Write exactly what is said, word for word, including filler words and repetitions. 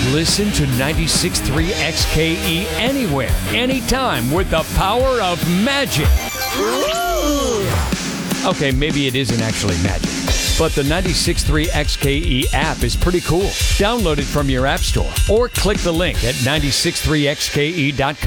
Listen to ninety-six point three X K E anywhere, anytime with the power of magic. Okay, maybe it isn't actually magic, but the ninety-six point three X K E app is pretty cool. Download it from your app store or click the link at nine six three X K E dot com.